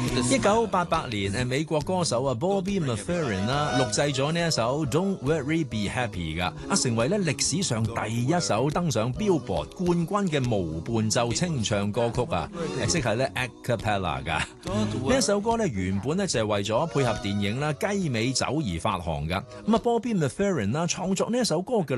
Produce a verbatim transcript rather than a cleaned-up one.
一九八八年誒美國歌手啊 Bobby McFerrin 啦錄製咗呢一首 Don't Worry Be Happy 噶，啊成為咧歷史上第一首登上 Billboard 冠軍嘅無伴奏清唱歌曲啊，誒即係咧 a cappella 噶。呢一首歌咧原本咧就係為咗配合電影啦雞尾酒而發行噶，咁啊 Bobby McFerrin 啦創作呢一首歌嘅